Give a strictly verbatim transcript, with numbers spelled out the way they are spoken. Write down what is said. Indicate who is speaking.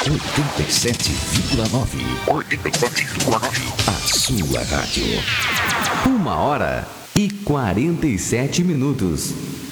Speaker 1: oitenta e sete vírgula nove. oitenta e sete vírgula nove. A sua rádio.
Speaker 2: Uma hora e quarenta e sete minutos.